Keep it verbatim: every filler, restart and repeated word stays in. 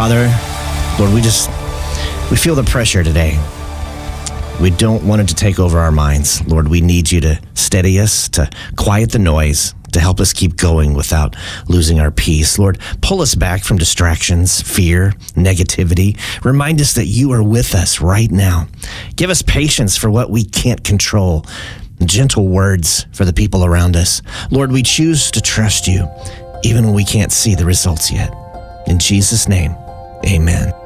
Father, Lord, we just, we feel the pressure today. We don't want it to take over our minds. Lord, we need you to steady us, to quiet the noise, to help us keep going without losing our peace. Lord, pull us back from distractions, fear, negativity. Remind us that you are with us right now. Give us patience for what we can't control, gentle words for the people around us. Lord, we choose to trust you, even when we can't see the results yet. In Jesus' name, amen.